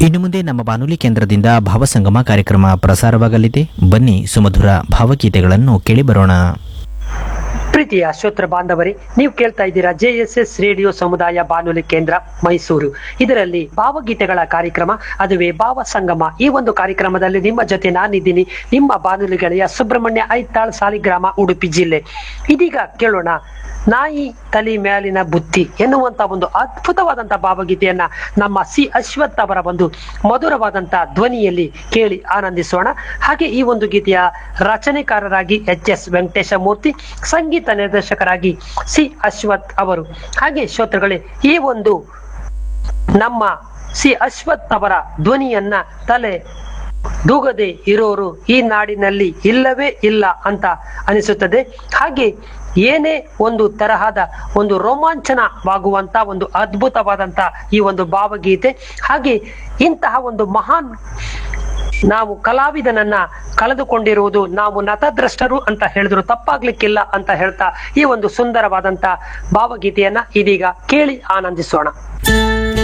ಇನ್ನು ಮುಂದೆ ನಮ್ಮ ಬಾನುಲಿ ಕೇಂದ್ರದಿಂದ ಭಾವಸಂಗಮ ಕಾರ್ಯಕ್ರಮ ಪ್ರಸಾರವಾಗಲಿದೆ. ಬನ್ನಿ ಸುಮಧುರ ಭಾವಗೀತೆಗಳನ್ನು ಕೇಳಿಬರೋಣ. ಪ್ರೀತಿಯ ಶ್ರೋತೃ ಬಾಂಧವರೇ, ನೀವು ಕೇಳ್ತಾ ಇದ್ದೀರಾ JSS ರೇಡಿಯೋ ಸಮುದಾಯ ಬಾನುಲಿ ಕೇಂದ್ರ ಮೈಸೂರು. ಇದರಲ್ಲಿ ಭಾವಗೀತೆಗಳ ಕಾರ್ಯಕ್ರಮ, ಅದುವೇ ಭಾವ ಸಂಗಮ. ಈ ಒಂದು ಕಾರ್ಯಕ್ರಮದಲ್ಲಿ ನಿಮ್ಮ ಜೊತೆ ನಾನಿದ್ದೀನಿ, ನಿಮ್ಮ ಬಾನುಲಿ ಗೆಳೆಯ ಸುಬ್ರಹ್ಮಣ್ಯ ಐತಾಳ್, ಸಾಲಿಗ್ರಾಮ, ಉಡುಪಿ ಜಿಲ್ಲೆ. ಇದೀಗ ಕೇಳೋಣ ನಾಯಿ ತಲೆ ಮ್ಯಾಲಿನ ಬುತ್ತಿ ಎನ್ನುವಂತ ಒಂದು ಅದ್ಭುತವಾದಂತಹ ಭಾವಗೀತೆಯನ್ನ ನಮ್ಮ ಸಿ ಅಶ್ವಥ್ ಅವರ ಒಂದು ಮಧುರವಾದಂತಹ ಧ್ವನಿಯಲ್ಲಿ ಕೇಳಿ ಆನಂದಿಸೋಣ. ಹಾಗೆ ಈ ಒಂದು ಗೀತೆಯ ರಚನೆಕಾರರಾಗಿ HS ವೆಂಕಟೇಶ ಮೂರ್ತಿ, ಸಂಗೀತ ನಿರ್ದೇಶಕರಾಗಿ ಸಿ ಅಶ್ವಥ್ ಅವರು. ಹಾಗೆ ಶ್ರೋತೃಗಳೇ, ಈ ಒಂದು ನಮ್ಮ ಸಿ ಅಶ್ವಥ್ ಅವರ ಧ್ವನಿಯನ್ನ ತಲೆ ದೂಗದೆ ಇರೋರು ಈ ನಾಡಿನಲ್ಲಿ ಇಲ್ಲವೇ ಇಲ್ಲ ಅಂತ ಅನಿಸುತ್ತದೆ. ಹಾಗೆ ಏನೇ ಒಂದು ತರಹದ ಒಂದು ರೋಮಾಂಚನವಾಗುವಂತ ಒಂದು ಅದ್ಭುತವಾದಂತ ಈ ಒಂದು ಭಾವಗೀತೆ. ಹಾಗೆ ಇಂತಹ ಒಂದು ಮಹಾನ್ ನಾವು ಕಲಾವಿದನನ್ನ ಕಳೆದುಕೊಂಡಿರುವುದು ನಾವು ನತದ್ರಷ್ಟರು ಅಂತ ಹೇಳಿದ್ರು ತಪ್ಪಾಗ್ಲಿಕ್ಕಿಲ್ಲ ಅಂತ ಹೇಳ್ತಾ ಈ ಒಂದು ಸುಂದರವಾದಂತ ಭಾವಗೀತೆಯನ್ನ ಇದೀಗ ಕೇಳಿ ಆನಂದಿಸೋಣ.